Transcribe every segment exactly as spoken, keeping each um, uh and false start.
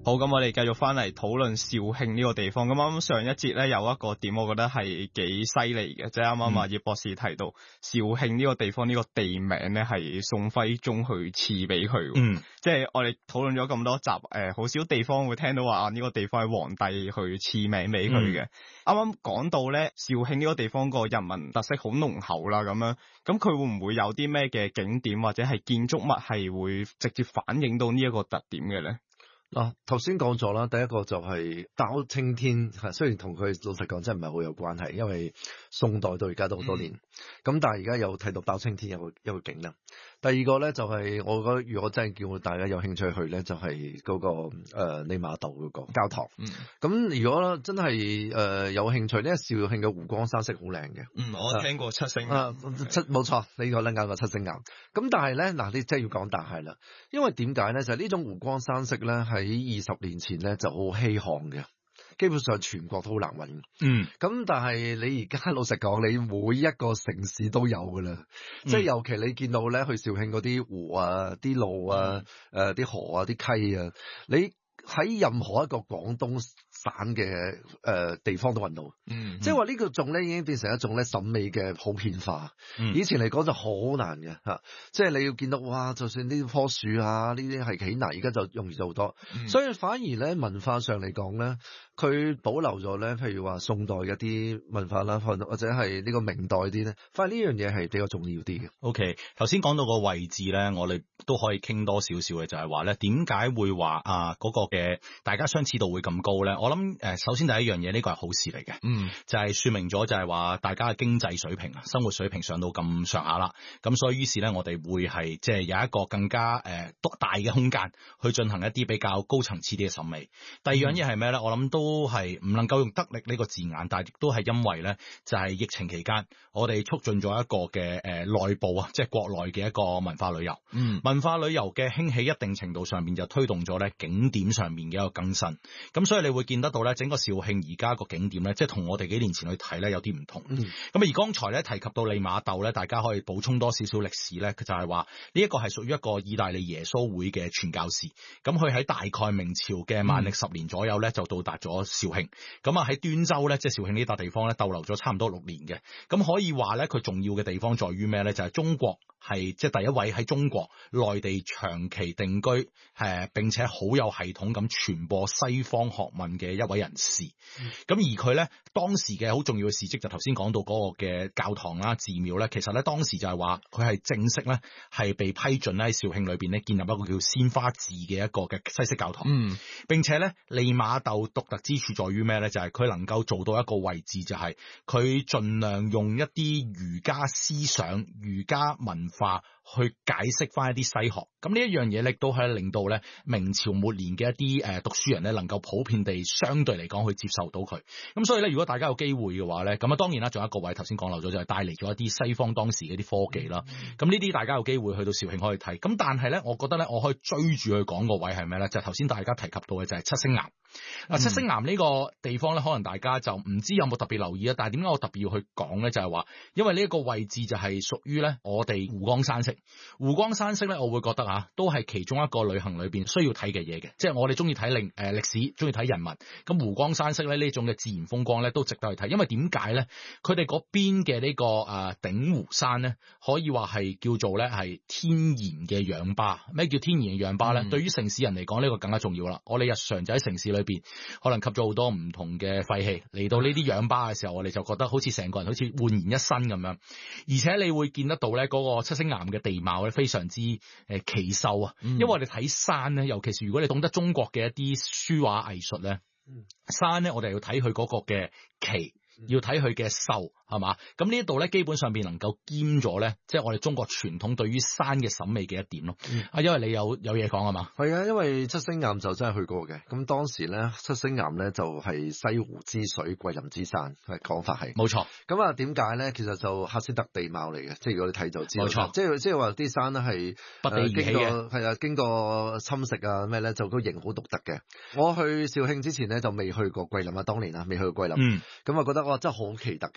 好，咁我哋繼續翻嚟討論肇慶呢個地方。咁啱啱上一節咧有一個點，我覺得係幾犀利嘅，即係啱啱阿葉博士提到肇慶呢個地方呢、呢個地名咧係宋徽宗去賜俾佢。嗯，即係我哋討論咗咁多集，誒、呃，好少地方會聽到話啊呢個地方係皇帝去賜名俾佢嘅。啱啱講到咧肇慶呢個地方個人文特色好濃厚啦，咁樣，咁佢會唔會有啲咩嘅景點或者係建築物係會直接反映到呢一個特點嘅咧？ 嗱，頭先講咗啦，第一個就係包青天，係雖然同佢老實講真係唔係好有關係，因為宋代到而家都好多年，咁、嗯、但係而家有睇到包青天有個一個景啦。第二個咧就係、是、我覺得如果真係叫大家有興趣去咧，就係、是、嗰、那個誒利瑪竇嗰個教堂。咁、嗯、如果真係誒、呃、有興趣咧，肇慶嘅湖光山色好靚嘅。 嗯，我聽過七星岩。 啊，七冇錯，你個咧啱個七星岩。咁但係咧嗱，你真係要講但係啦，因為點解咧？就係、是、呢種湖光山色咧喺二十年前咧就好稀罕嘅。基本上全國都好難揾，嗯，咁但係你而家老實講，你每一個城市都有噶啦，嗯、即係尤其你見到咧去肇慶嗰啲湖啊、啲路啊、誒啲、嗯呃、河啊、啲溪啊，你喺任何一個廣東省嘅誒、呃、地方都揾到，嗯，嗯即係話呢個種咧已經變成一種咧審美嘅普遍化，嗯、以前嚟講就好難嘅嚇，即係你要見到哇，就算呢棵樹啊呢啲係幾難，而家就容易咗好多，嗯、所以反而咧文化上嚟講咧。佢保留咗咧，譬如話宋代嘅啲文化啦，或者係呢個明代啲咧，反而呢樣嘢係比較重要啲嘅。 OK，頭先講到個位置咧，我哋都可以傾多少少嘅，就係話咧，點解會話啊嗰、嗰個嘅大家相似度會咁高咧？我諗誒、呃，首先第一樣嘢呢個係好事嚟嘅，嗯，就係説明咗就係話大家嘅經濟水平啊、生活水平上到咁上下啦，咁所以於是咧，我哋會係即係有一個更加誒、呃、大嘅空間去進行一啲比較高層次啲嘅審美。第二樣嘢係咩咧？我諗都都係唔能夠用得力呢個字眼，但係亦都係因為咧，就係、是、疫情期間，我哋促進咗一個嘅誒內部啊，即係國內嘅一個文化旅遊。嗯，文化旅遊嘅興起，一定程度上面就推動咗咧景點上面嘅一個更新。咁所以你會見得到咧，整個肇慶而家個景點咧，即係同我哋幾年前去睇咧有啲唔同。嗯，咁而剛才咧提及到利瑪竇咧，大家可以補充多少少歷史咧，佢就係話呢一個係屬於一個意大利耶穌會嘅傳教士。咁佢喺大概明朝嘅萬曆十年左右咧，就到達咗肇慶。咁啊喺端州咧，即係肇慶呢笪地方咧，逗留咗差唔多六年嘅。咁可以話咧，佢重要嘅地方在於咩咧？就係、是、中國係即係第一位喺中國內地長期定居，誒、呃、並且好有系統咁傳播西方學問嘅一位人士。咁、嗯、而佢咧當時嘅好重要嘅事蹟就頭先講到嗰個嘅教堂啦、寺廟咧，其實咧當時就係話佢係正式咧係被批准咧喺肇慶裏邊咧建立一個叫鮮花寺嘅一個嘅西式教堂。嗯，並且咧利瑪竇獨特之處在於咩咧？就係、是、佢能夠做到一個位置，就係佢盡量用一啲儒家思想、儒家文化去解釋翻一啲西學。咁呢一樣嘢亦都係令到咧明朝末年嘅一啲誒讀書人咧能夠普遍地相對嚟講去接受到佢。咁所以咧，如果大家有機會嘅話咧，咁啊當然啦，仲有一個位頭先講漏咗，就係帶嚟咗一啲西方當時嘅啲科技啦。咁呢啲大家有機會去到肇慶可以睇。咁但係咧，我覺得咧，我可以追住去講個位係咩咧？就係頭先大家提及到嘅就係七星岩。嗱、嗯，七星岩呢個地方咧，可能大家就唔知有冇特別留意啊。但係點解我特別要去講咧？就係話，因為呢一個位置就係屬於咧我哋湖光山色。湖光山色咧，我會覺得啊，都係其中一個旅行裏邊需要睇嘅嘢嘅。即係我哋中意睇歷誒歷史，中意睇人文。咁湖光山色咧呢種嘅自然風光咧，都值得去睇。因為點解咧？佢哋嗰邊嘅呢個誒鼎湖山咧，可以話係叫做咧係天然嘅氧吧。咩叫天然嘅氧吧咧？嗯、對於城市人嚟講，呢、這個更加重要啦。我哋日常就喺城市裏邊，可能吸咗好多唔同嘅廢氣嚟到呢啲氧吧嘅時候，我哋就覺得好似成個人好似煥然一新咁樣。而且你會見得到咧嗰個七星岩嘅地貌咧，非常之誒奇秀啊！嗯、因為我哋睇山咧，尤其是如果你懂得中國嘅一啲書畫藝術咧，嗯、山咧我哋要睇佢嗰個嘅奇。要睇佢嘅秀係嘛？咁呢一度咧，基本上邊能夠兼咗咧，即係我哋中國傳統對於山嘅審美嘅一點咯。啊、嗯，因為你有有嘢講啊嘛？係啊，因為七星岩就真係去過嘅。咁當時咧，七星岩咧就係西湖之水，桂林之山，係講法係冇錯。咁啊，點解咧？其實就喀斯特地貌嚟嘅，即係如果你睇就知道。冇錯，即係即係話啲山咧係不地而起嘅， 係啊，經過侵蝕啊咩咧，就個型好獨特嘅。我去肇慶之前咧就未去過桂林啊，當年啊未去過桂林。嗯。咁啊覺得哇真係好奇特嘅。咁但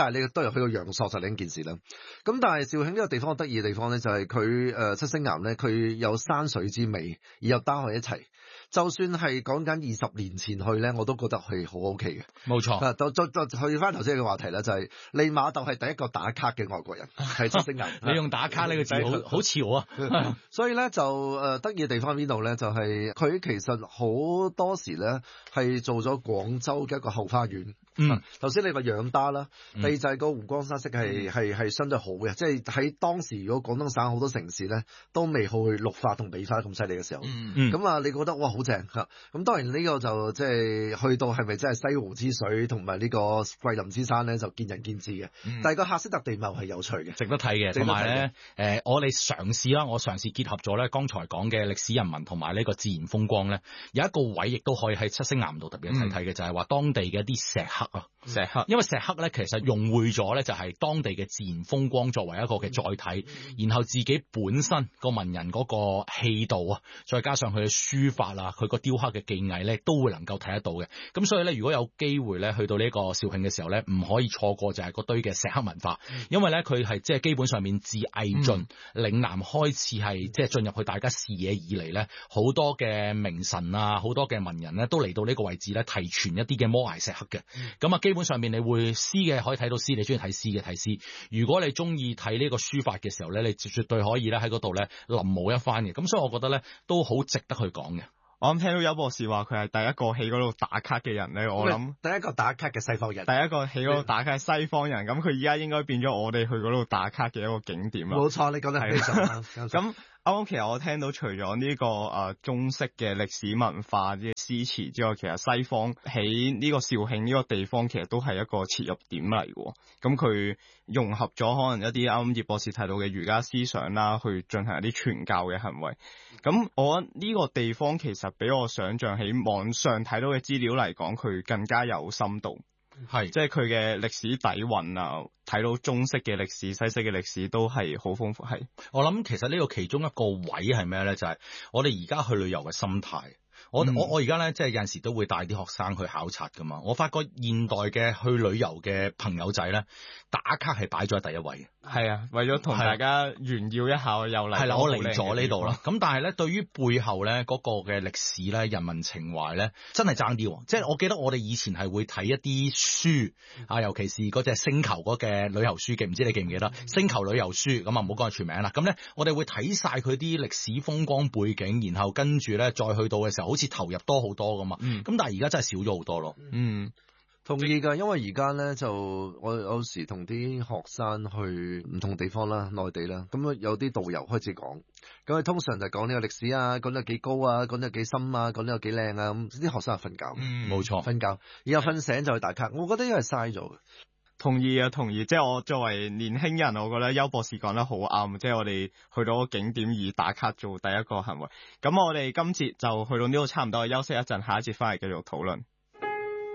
但係你都有去到陽朔就另一件事啦。咁但係肇慶呢個地方得意嘅地方咧，就係佢誒七星岩咧，佢有山水之美，而又包喺一齊。就算係講緊二十年前去咧，我都覺得係好 OK 嘅。 冇錯。 啊，就就就去翻頭先嘅話題啦，就係利瑪竇係第一個打卡嘅外國人，係七星岩。 你用打卡呢個字好好潮啊！ 所以咧就誒得意嘅地方邊度咧，就係佢其實好多時咧係做咗廣州嘅一個後花園。 嗯， 頭先你話養打啦，第二就係個湖光山色係係係相對好嘅，即係喺當時如果廣東省好多城市咧都未去綠化同美化咁犀利嘅時候， 嗯咁啊你覺得哇好正嚇，咁當然呢個就即係去到係咪真係西湖之水同埋呢個桂林之山咧就見仁見智嘅， 嗯、 但係個喀斯特地貌係有趣嘅， 值得睇嘅，同埋咧誒我哋嘗試啦，我嘗試結合咗咧剛才講嘅歷史人文同埋呢個自然風光咧，有一個位亦都可以喺七星岩度特別睇睇嘅，就係話當地嘅一啲石刻啊。石刻，因為石刻咧其實融匯咗咧就係當地嘅自然風光作為一個嘅載體，然後自己本身個文人嗰個氣度啊，再加上佢嘅書法啊，佢個雕刻嘅技藝咧都會能夠睇得到嘅。咁所以咧，如果有機會咧去到呢個肇慶嘅時候咧，唔可以錯過就係嗰堆嘅石刻文化，因為咧佢係即係基本上面自魏晉嶺南開始係即係進入去大家視野以嚟咧，好多嘅名臣啊，好多嘅文人咧都嚟到呢個位置咧提傳一啲嘅摩崖石刻嘅。咁啊基本上面你會詩嘅可以睇到詩，你中意睇詩嘅睇詩。如果你中意睇呢個書法嘅時候咧，你絕對可以咧喺嗰度咧臨摹一番嘅。咁所以我覺得咧都好值得去講嘅。 我諗聽到邱博士話佢係第一個喺嗰度打卡嘅人咧，我諗第一個打卡嘅西方人， 第一個喺嗰度打卡嘅西方人，咁佢而家應該變咗我哋去嗰度打卡嘅一個景點啦。 冇錯，你講得非常啱。 咁啱啱其實我聽到除咗呢、這個誒、呃、中式嘅歷史文化啲詩詞之外，其實西方喺呢個肇慶呢個地方其實都係一個切入點嚟嘅。咁佢融合咗可能一啲啱啱葉博士提到嘅儒家思想啦，去進行一啲傳教嘅行為。咁我覺得呢個地方其實比我想象喺網上睇到嘅資料嚟講，佢更加有深度。係，即係佢嘅歷史底蘊啊，睇到中式嘅歷史、西式嘅歷史都係好豐富。係， 我諗其實呢個其中一個位係咩咧？就係、是、我哋而家去旅遊嘅心態。我、嗯、我我而家咧，即係有陣時都會帶啲學生去考察噶嘛。我發覺現代嘅去旅遊嘅朋友仔咧，打卡係擺咗喺第一位。 係啊，為咗同大家炫耀一下又嚟。 係啦，我嚟咗呢度啦。咁但係咧，對於背後咧嗰個嘅歷史咧、人民情懷咧，真係爭啲。即係我記得我哋以前係會睇一啲書啊，尤其是嗰隻星球嗰嘅旅遊書嘅，唔知你記唔記得？嗯、星球旅遊書咁啊，唔好講佢全名啦。咁咧，我哋會睇晒佢啲歷史風光背景，然後跟住咧再去到嘅時候，好似投入多好多噶嘛。咁、嗯、但係而家真係少咗好多咯。 嗯。同意㗎，因為而家咧就我有時同啲學生去唔同地方啦，內地啦，咁啊有啲導遊開始講，咁佢通常就講呢個歷史啊，講得有幾高啊，講得有幾深啊，講得有幾靚啊，咁啲學生係瞓覺， 嗯，冇錯， 瞓覺，然後瞓醒就去打卡，我覺得呢個係嘥咗嘅。 同意啊，同意，即係我作為年輕人，我覺得邱博士講得好啱，即係我哋去到個景點以打卡做第一個行為。咁我哋今節就去到呢度差唔多，休息一陣，下一節翻嚟繼續討論。